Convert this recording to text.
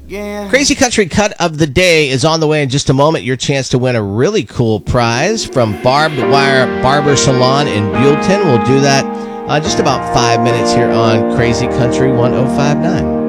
Crazy Country Cut of the Day is on the way in just a moment. Your chance to win a really cool prize from Barbed Wire Barber Salon in Buellton. We'll do that just about 5 minutes here on Crazy Country 1059.